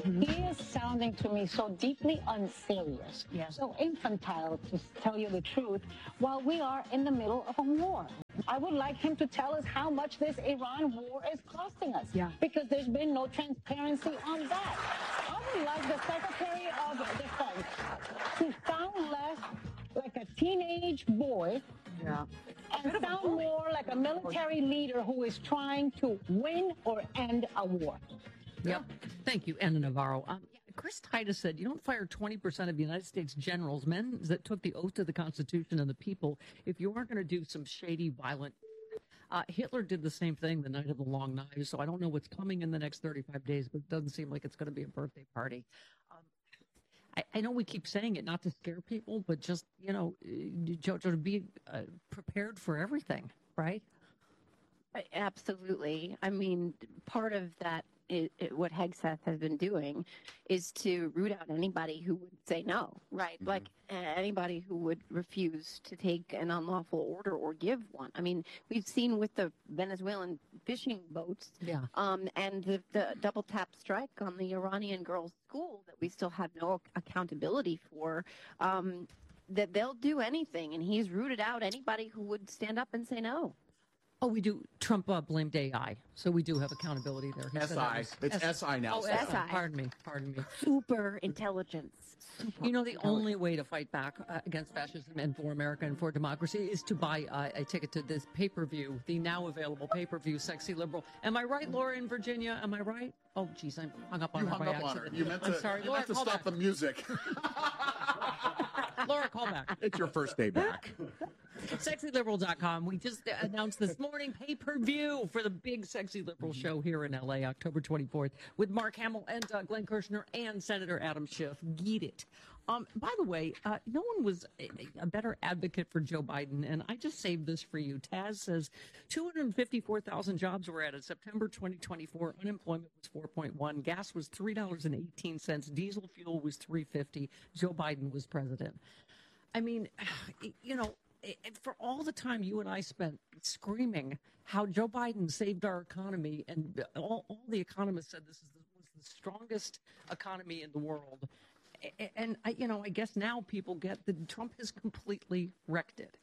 He is sounding to me so deeply unserious, so infantile, to tell you the truth, while we are in the middle of a war. I would like him to tell us how much this Iran war is costing us, because there's been no transparency on that. I would like the Secretary of Defense to sound less like a teenage boy and sound more like a military leader who is trying to win or end a war. Yep. Thank you, Anna Navarro. Chris Titus said, you don't fire 20% of United States generals, men that took the oath to the Constitution and the people, if you aren't going to do some shady, violent. Hitler did the same thing the night of the long knives, so I don't know what's coming in the next 35 days, but it doesn't seem like it's going to be a birthday party. I know we keep saying it not to scare people, but just, to be prepared for everything, right? Absolutely. I mean, part of that, what Hegseth has been doing is to root out anybody who would say no, right? Mm-hmm. Like anybody who would refuse to take an unlawful order or give one. I mean, we've seen with the Venezuelan fishing boats and the double tap strike on the Iranian girls' school that we still have no accountability for, that they'll do anything. And he's rooted out anybody who would stand up and say no. Oh, we do. Trump blamed AI, so we do have accountability there. SI. It's SI now. Oh, SI. Pardon me. Super intelligence. The only way to fight back against fascism and for America and for democracy is to buy a ticket to this pay-per-view, the now available pay-per-view, Sexy Liberal. Am I right, Laura, in Virginia? Am I right? Oh, geez, I hung up on her by accident. You meant to stop the music. Laura, call back. It's your first day back. SexyLiberal.com. We just announced this morning pay-per-view for the big Sexy Liberal show here in L.A., October 24th, with Mark Hamill and Glenn Kirshner and Senator Adam Schiff. Get it. By the way, no one was a better advocate for Joe Biden, and I just saved this for you. Taz says 254,000 jobs were added. September 2024, unemployment was 4.1. Gas was $3.18. Diesel fuel was $3.50. Joe Biden was president. I mean, for all the time you and I spent screaming how Joe Biden saved our economy, and all the economists said this was the strongest economy in the world. And I guess now people get that Trump has completely wrecked it.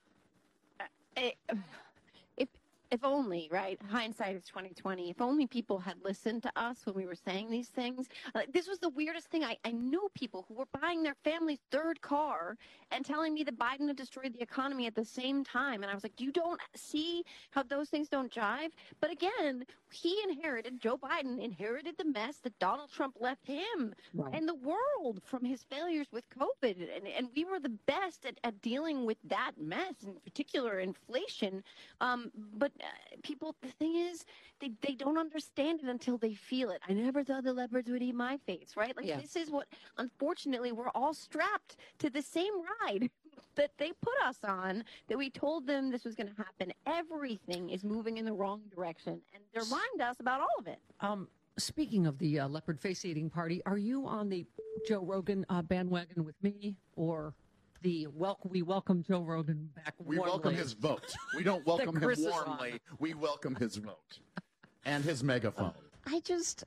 If only, right? Hindsight is 2020. If only people had listened to us when we were saying these things. This was the weirdest thing. I knew people who were buying their family's third car and telling me that Biden had destroyed the economy at the same time. And I was like, you don't see how those things don't jive? But again, Joe Biden inherited the mess that Donald Trump left him and the world from his failures with COVID. And we were the best at dealing with that mess, in particular inflation. But people, the thing is, they don't understand it until they feel it. I never thought the leopards would eat my face, right? This is what, unfortunately, we're all strapped to the same ride that they put us on, that we told them this was going to happen. Everything is moving in the wrong direction, and they remind us about all of it. Speaking of the leopard face eating party, are you on the Joe Rogan bandwagon with me, or we welcome Joe Rogan back warmly? We welcome his vote. We don't welcome him warmly. We welcome his vote and his megaphone. I just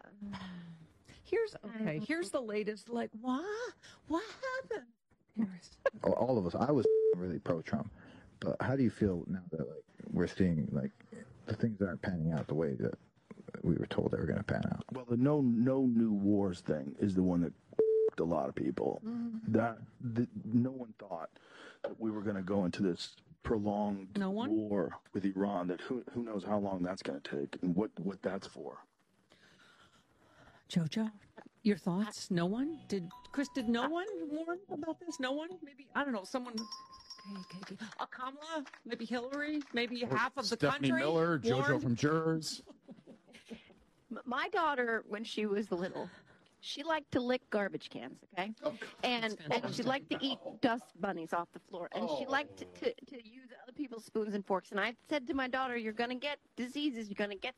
here's the latest. Like, what happened? All of us. I was really pro-Trump, but how do you feel now that we're seeing the things aren't panning out the way that we were told they were going to pan out? Well, the no new wars thing is the one that a lot of people. No one thought that we were going to go into this prolonged war with Iran. That who knows how long that's going to take and what that's for. Jojo, your thoughts? No one? Did no one warn about this? No one? Maybe, I don't know, someone. Okay. Kamala? Maybe Hillary? Maybe half of the country? Stephanie Miller, Jojo from Jurors. My daughter, when she was little, she liked to lick garbage cans, okay? And she liked to eat dust bunnies off the floor. And she liked to use other people's spoons and forks. And I said to my daughter, you're going to get diseases. You're going to get...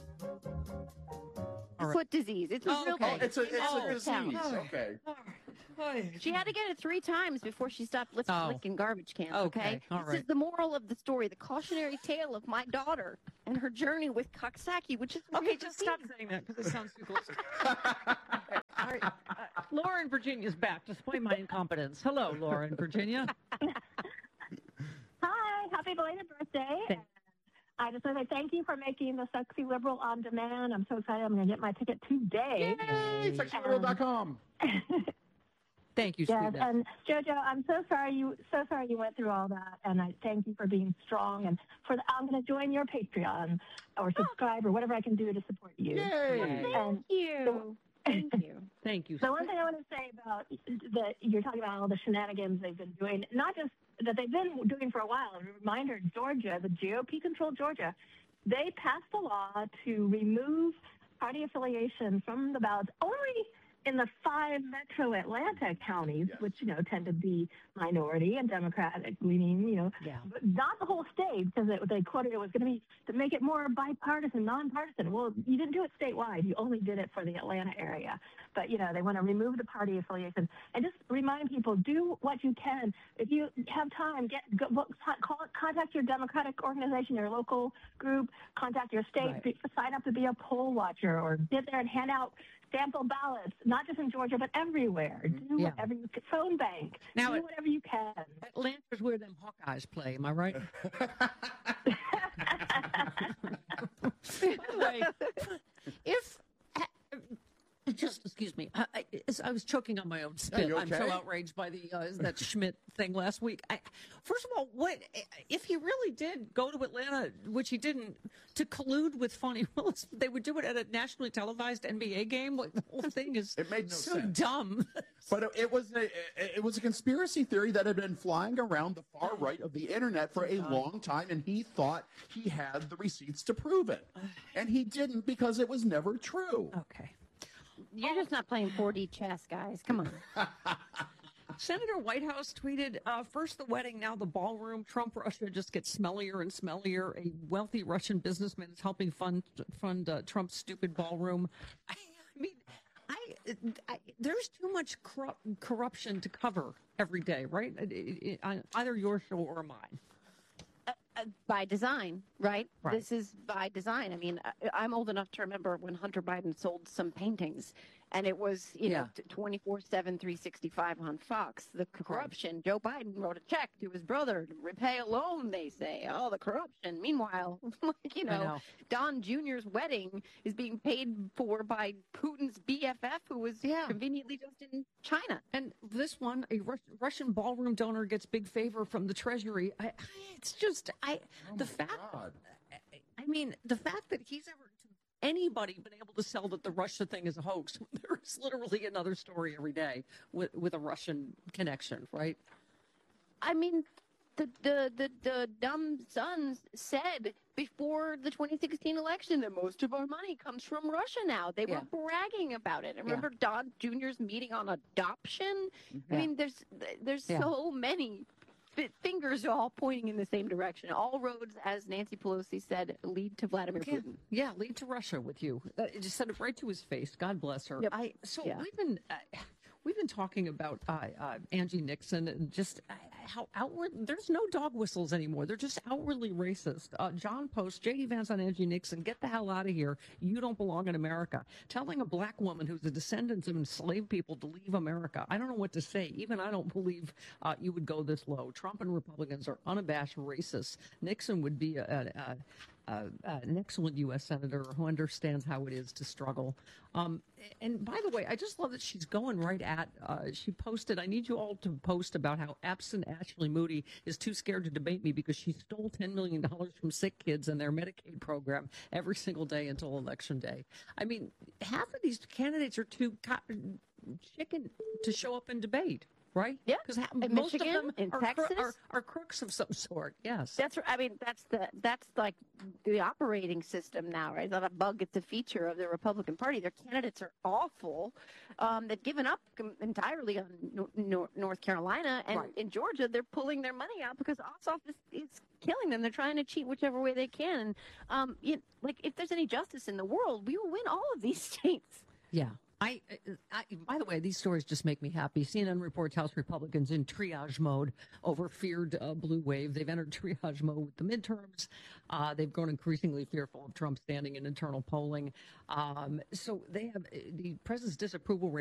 Foot disease. It's a real thing. It's a disease. Okay. She had to get it 3 times before she stopped licking garbage cans. Okay, all this is the moral of the story, the cautionary tale of my daughter and her journey with Coxsackie, which is okay. Just stop saying that because it sounds too close. All right. Laura in Virginia's back. Display my incompetence. Hello, Laura in Virginia. Hi, happy belated birthday. I just want to say thank you for making the Sexy Liberal on demand. I'm so excited. I'm going to get my ticket today. Yay! SexyLiberal.com. Thank you, yes, sweetness. and JoJo, I'm so sorry you went through all that, and I thank you for being strong. And I'm going to join your Patreon or subscribe or whatever I can do to support you. Yay! Thank you. Thank you. Thank you. The one thing I want to say about you're talking about all the shenanigans they've been doing, not just that they've been doing for a while. A reminder, Georgia, the GOP-controlled Georgia, they passed a law to remove party affiliation from the ballots only in the 5 metro Atlanta counties, which, tend to be minority and Democratic leaning, but not the whole state, because they quoted it was going to be to make it more bipartisan, nonpartisan. Well, you didn't do it statewide. You only did it for the Atlanta area. But, they want to remove the party affiliation. And just remind people, do what you can. If you have time, contact your Democratic organization, your local group, contact your state, sign up to be a poll watcher, or get there and hand out sample ballots, not just in Georgia, but everywhere. Do whatever you can. Phone bank. Now, do whatever you can. Atlanta's where them Hawkeyes play. Am I right? By the way, excuse me, I was choking on my own spit. Okay? I'm so outraged by that Schmidt thing last week. First of all, what if he really did go to Atlanta, which he didn't, to collude with Fonnie Willis? They would do it at a nationally televised NBA game. Like, the whole thing is it made no so sense. dumb. But it was a conspiracy theory that had been flying around the far right of the internet for a long time, and he thought he had the receipts to prove it, and he didn't because it was never true. Okay. You're just not playing 4D chess, guys. Come on. Senator Whitehouse tweeted, first the wedding, now the ballroom. Trump Russia just gets smellier and smellier. A wealthy Russian businessman is helping fund Trump's stupid ballroom. I mean, there's too much corruption to cover every day, right? Either your show or mine. By design, right? This is by design. I mean, I'm old enough to remember when Hunter Biden sold some paintings, and it was, 24/7, 365 on Fox. The corruption. Joe Biden wrote a check to his brother to repay a loan, they say. Oh, the corruption. Meanwhile, Don Jr.'s wedding is being paid for by Putin's BFF, who was conveniently just in China. And this one, a Russian ballroom donor gets big favor from the Treasury. The fact that he's ever anybody been able to sell that the Russia thing is a hoax. There's literally another story every day with a Russian connection, right? I mean, the dumb sons said before the 2016 election that most of our money comes from Russia now. They were bragging about it. And remember Don Jr.'s meeting on adoption? I mean, there's so many fingers all pointing in the same direction. All roads, as Nancy Pelosi said, lead to Vladimir Putin. Yeah, lead to Russia with you. Just said it right to his face. God bless her. Yep. We've been talking about Angie Nixon and just how outward. There's no dog whistles anymore. They're just outwardly racist. John Post, J.D. Vance on Angie Nixon, get the hell out of here. You don't belong in America. Telling a black woman who's a descendant of enslaved people to leave America. I don't know what to say. Even I don't believe you would go this low. Trump and Republicans are unabashed racists. Nixon would be an excellent U.S. senator who understands how it is to struggle. And by the way, I just love that she's going right at, she posted, I need you all to post about how absent Ashley Moody is too scared to debate me because she stole $10 million from sick kids and their Medicaid program every single day until Election Day. I mean, half of these candidates are too chicken to show up and debate. Right? Yeah. Because most Michigan, of them in Texas are crooks of some sort. Yes. That's right. I mean, that's like the operating system now, right? It's not a bug; it's a feature of the Republican Party. Their candidates are awful. They've given up entirely on North Carolina, and in Georgia, they're pulling their money out because Ossoff is killing them. They're trying to cheat whichever way they can. Like if there's any justice in the world, we will win all of these states. Yeah. By the way, these stories just make me happy. CNN reports House Republicans in triage mode over feared blue wave. They've entered triage mode with the midterms. They've grown increasingly fearful of Trump standing in internal polling. So they have the president's disapproval rate